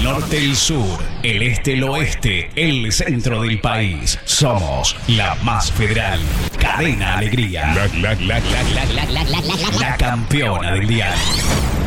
norte, el sur, el este, el oeste, el centro del país. Somos la más federal. Cadena Alegría. La campeona del dial.